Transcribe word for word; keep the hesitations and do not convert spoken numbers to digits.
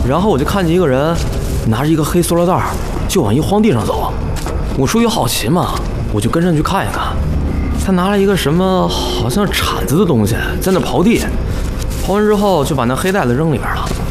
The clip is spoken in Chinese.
然后我就看见一个人拿着一个黑塑料袋就往一荒地上走。我出于好奇嘛，我就跟上去看一看。他拿了一个什么好像铲子的东西在那刨地，刨完之后就把那黑袋子扔里边了。